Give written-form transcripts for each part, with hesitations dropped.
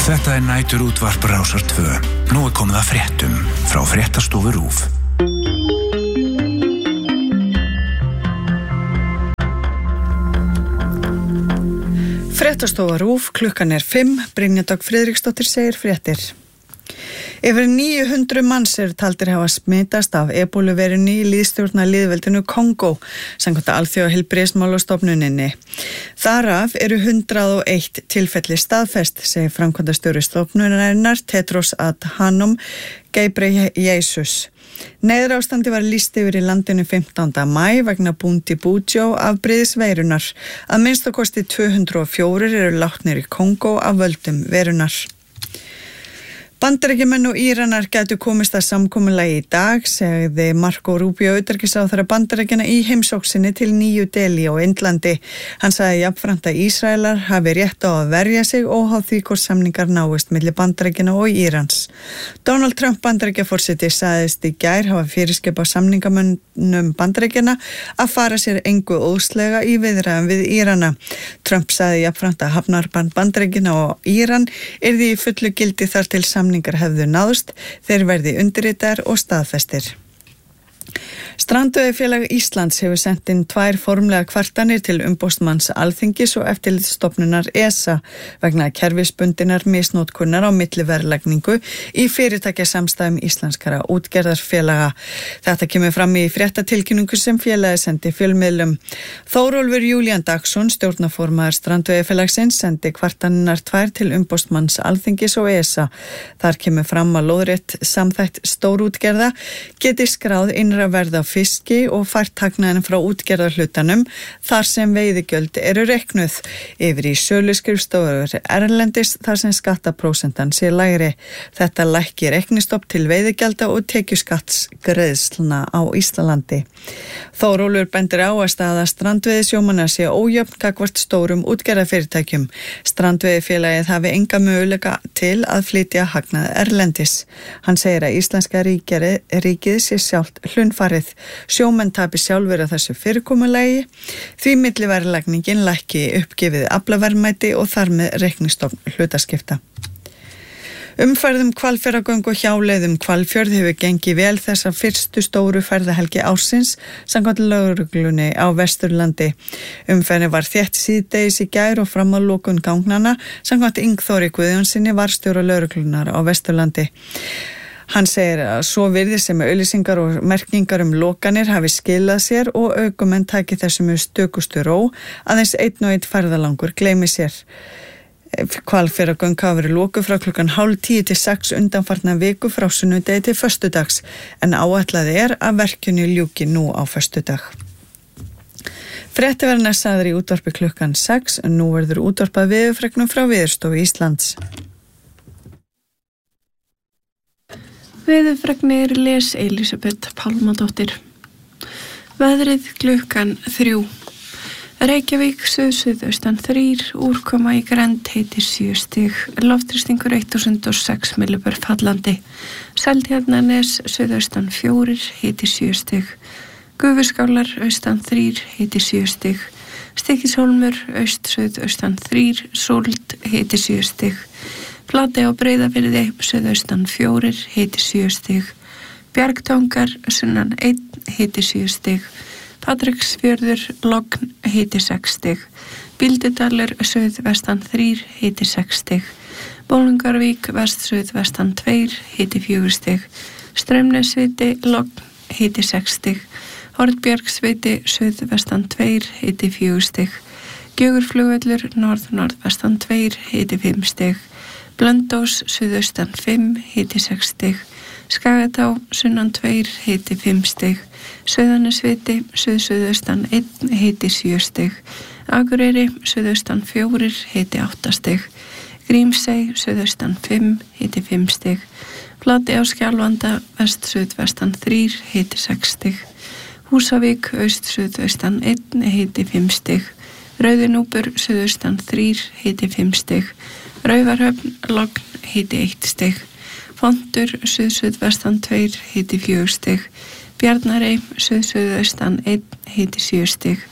Þetta nætur útvarp Rásar 2. Nú komið að fréttum frá Fréttastofu RÚV. Fréttastofa RÚV, klukkan 5, Brynja Dögg Friðriksdóttir segir fréttir. Yfir 900 manns taldir hafa smitast af ebóluveirunni í lýðstjórnarlýðveldinu Kongó, samkvæmt Alþjóðaheilbrigðismálastofnuninni. Þaraf eru 101 tilfelli staðfest, segir framkvæmdastjóri stofnunarinnar Tedros Adhanom Ghebreyesus. Neyðarástandi var lýst yfir í landinu 15. maí vegna Bundibugyo afbrigðis veirunar. Að minnstakosti 204 eru látnir í Kongó af völdum veirunar. Bandaríkjamenn og Íranar gætu komist að samkomulagi í dag, segði Marco Rubio utanríkisráðherra Bandaríkjanna í heimsókn sinni til Nýju Delí á Indlandi. Hann sagði jafnframt að Ísraelar hafi rétt á að verja sig óháð því hvort samningar náist milli Bandaríkjanna og Írans. Donald Trump Bandaríkjaforseti sagðist í gær hafa fyrirskipað samningamönnum Bandaríkjanna að fara sér engu óðslega í viðræðum við Írana. Trump sagði jafnframt að hafnarband Bandaríkjanna og Íran yrði í fullu gildi þar til samningar hefðu náðst, þeir verði undirritaðir og staðfestir. Strandveiðifélag Íslands hefur sent inn 2 formlega kvartanir til umboðsmanns Alþingis og eftirlitsstofnunar ESA vegna kerfisbundinnar misnotkunar á milliverðlagningu í fyrirtækjasamstæðum íslenskara útgerðarfélaga. Þetta kemur fram í fréttatilkynningu sem félagið sendi fjölmiðlum. Þórólfur Júlían Dagsson, stjórnarformaður Strandveiðifélagsins, sendi kvartanirnar 2 til umboðsmanns Alþingis og ESA. Þar kemur fram að lóðrétt samþætt stórútgerða geti skráð innra verð af fiski og fært hagnaðinn frá útgerðarhlutanum þar sem veiðigjöld eru reiknuð yfir í söluskrifstofur erlendis þar sem skattaprósentan sé lægri. Þetta lækki reiknistopp til veiðigjalda og tekjuskattsgreiðslna á Íslandi. Þórólfur bendir á að staða strandveiðisjómanna sé ójöfn gagnvart stórum útgerðarfyrirtækjum. Strandveiðifélagið hafi enga möguleika til að flytja hagnað erlendis. Hann segir að íslenska ríkið sé sjálft hlunnfarið. Sjómenn tapi sjálfur að þessu fyrirkomulagi því milliverðlagningin lækki uppgefið aflaverðmæti og þar með reiknistofn hlutaskipta. Umferð Hvalfjarðargöng og hjáleið Hvalfjörð hefur gengið vel þessa fyrstu stóru ferðahelgi ársins samkvæmt lögreglunni á Vesturlandi. Umferðin var þétt síðdegis í gær og fram að lokun gangnanna samkvæmt Ingþóri Guðjónsinni varðstjóra lögreglunar á Vesturlandi. Hann segir að svo virðist sem auglýsingar og merkingar lokanir hafi skilað sér og ökumenn taki þessum stökustu ró aðeins 1 ferðalangur gleymi sér. Hvalfjarðargöng hafa verið lokuð frá klukkan 9:30 til 6 undanfarna viku frá sunnudegi til föstudags en áætlað að verkinu ljúki nú á föstudag. Fréttir verða sagðar í útvarpi klukkan 6 en nú verður útvarpað veðurfregnum frá Veðurstofu Íslands. Veðurfregnir les Elísabet Pálmadóttir. Veðrið klukkan 3. Reykjavík suðaustan 3, úrkoma í grennd hiti 7 stig, loftþrýstingur 1006 millibör fallandi. Seltjarnarnes suðaustan 4, hiti 7 stig. Gufuskálar austan 3, hiti 7 stig. Stykkishólmur suðaustan 3, Súld, hiti 7 stig. Flatey á Breiðafirði suðaustan 4, hiti 7 stig. Bjargtangar sunnan 1, hiti 7 stig. Patreksfjörður Logn, hiti 6 stig. Bíldudalur suðvestan 3, hiti 6 stig. Bólungarvík vest suðvestan 2, hiti 4 stig. Straumnesviti Logn, hiti 6 stig. Hornbjargsviti suðvestan 2, hiti 4 stig. Gjögurflugvöllur norðvestan 2, hiti 5 stig. Blöndós suðaustan 5, hiti 6 stig. Skagatá sunnan 2, hiti 5 stig. Sauðanesviti suðaustan 1, hiti 7 stig. Akureyri suðaustan 4, hiti 8 stig. Grímsey suðaustan 5, hiti 5 stig. Flatey á Skjálfanda vest suðvestan 3, hiti 6 stig. Húsavík suðaustan 1, hiti 5 stig. Rauðinúpur suðaustan 3, hiti 5 stig. Raufarhöfn Logn, hiti 1 stig. Fontur suðvestan 2, hiti 4 stig. Bjarnarey suðaustan 1, hiti 7 stig.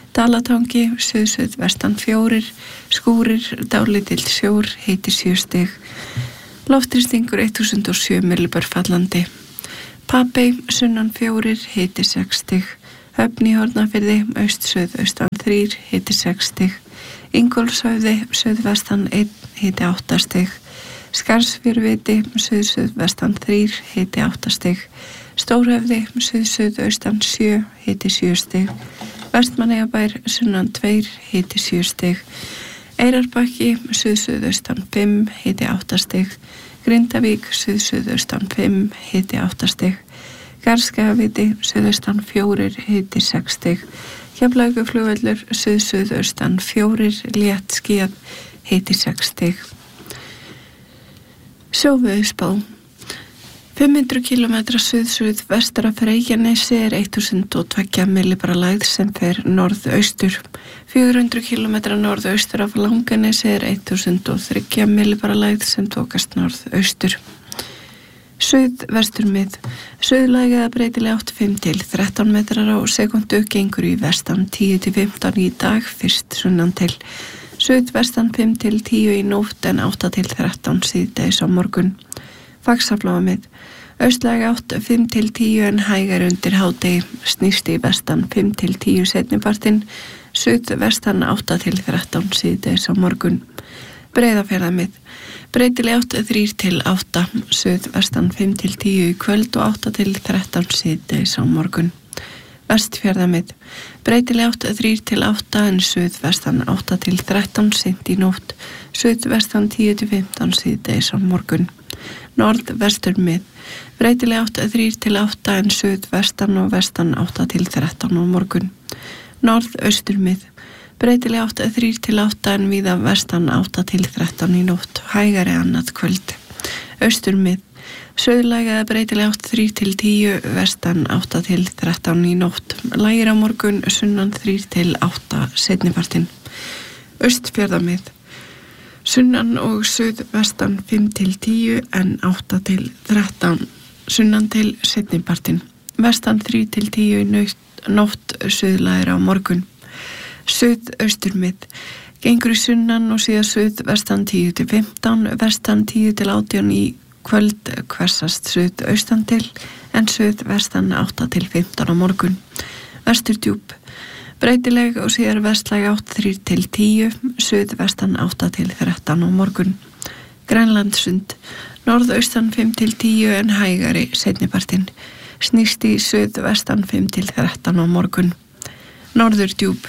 Dalatangi, suðvestan 4, skúrir, dálítill sjór, hiti 7 stig. Loftþrýstingur 1007 millibar fallandi. Papey, sunnan 4, hiti 6 stig. Höfn í Hornafirði, suðaustan 3, hiti 6 stig. Ingólfshöfði, suðvestan 1, hiti 8 stig. Skarðsfjörðviti, suðvestan 3, hiti 8 stig. Stórhöfði, suðaustan 7, hiti 7 stig. Vestmannaeyjabær, sunnan 2, hiti 7 stig. Eyrarbakki, suðaustan 5, hiti 8 stig. Grindavík, suðaustan 5, hiti 8 stig. Garðskagaviti, suðaustan 4, hiti 6 stig. Keflavíkurflugvöllur, suðaustan 4, létt skýjað, hiti 6 stig. Sjóveðurspá. 500 km suð-suðvestar af Reykjanesi 1002 millibara lægð sem fer norðaustur. 400 km norðaustur af Langanesi 1003 millibara lægð sem tókast norðaustur. Suðvestur mið. Suðlæg eða breytileg átt 5 til 13 metrar á sekundu, gengur í vestan 10 til 15 í dag, fyrst sunnan til. Suðvestan 5 til 10 í nótt en 8 til 13 síðdegis á morgun. Faxaflóa mið. Austlæg átt 5 til 10 en hægar undir hádegi, snýst í vestan 5 til 10 seinnipartinn, suðvestan 8 til 13 síðdegis á morgun. Breiðafjarðarmið. Breytileg átt 3 til 8, suðvestan 5 til 10 í kvöld og 8 til 13 síðdegis á morgun. Vestfjarðarmið. Breytileg átt 3 til 8 en suðvestan 8 til 13 seint í nótt, suðvestan 10 til 15 síðdegis á morgun. Norðvesturmið. Breytileg átt 3 til 8 en suðvestan og vestan 8 til 13 á morgun. Norðausturmið. Breytileg átt 3 til 8 en víða vestan 8 til 13 í nótt, hægari annað kvöld. Austurmið. Suðlæg eða breytileg átt 3 til 10, vestan 8 til 13 í nótt, lægir á morgun, sunnan 3 til 8 seinnipartinn. Austfjarðarmið. Sunnan og suðvestan 5 til 10 en 8 til 13, sunnan til seinnipartinn. Vestan 3 til 10 í nótt, suðlægir á morgun. Suðausturmið. Gengur í sunnan og síðan suðvestan 10 til 15, vestan 10 til 18 í kvöld, hvessast suðaustan til en suðvestan 8 til 15 á morgun. Vesturdjúp. Breytileg og síðan vestlæg 8 3 til 10, suðvestan 8 til 13 á morgun. Grænlandssund. Norðaustan 5 til 10 en hægari seinnipartinn, snýst í suðvestan 5 til 13 á morgun. Norðurdjúp.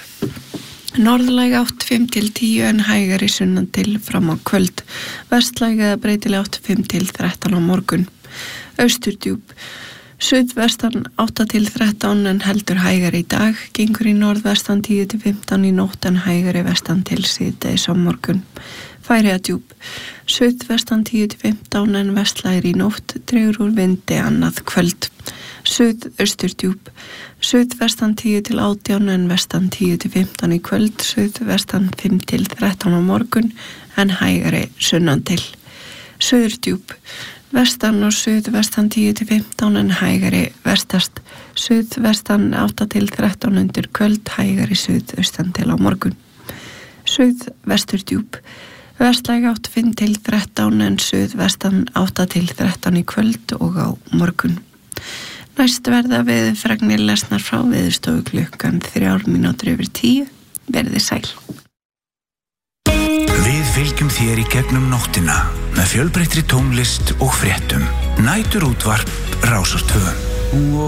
Norðlæg 8 5 til 10 en hægari sunnan til fram á kvöld, vestlæg eða breytileg 8 5 til 13 á morgun. Austurdjúp. Suðvestan 8 til 13 en heldur hægari í dag, gengur í norðvestan 10 til 15 í nótt en hægari vestan til síðdegis á morgun. Færeyjadjúp. Suðvestan 10 til 15 en vestlægir í nótt, dregur úr vindi annað kvöld. Suðausturdjúp. Suðvestan 10 til 18 en vestan 10 til 15 í kvöld, suðvestan 5 til 13 á morgun en hægari sunnan til. Suðurdjúp. Vestan og suðvestan 10 til 15 en hægari vestast, suðvestan 8 til 13 undir kvöld, hægari suðaustan til á morgun. Suðvesturdjúp. Vestlæg 8 5 til 13 en suðvestan 8 til 13 í kvöld og á morgun. Næst verða veðurfregnir lesnar frá Veðurstofu klukkan 9:03. Verið sæl. Við fylgjum þér í gegnum nóttina með fjölbreyttri tónlist og fréttum. Næturútvarp Rásar 2.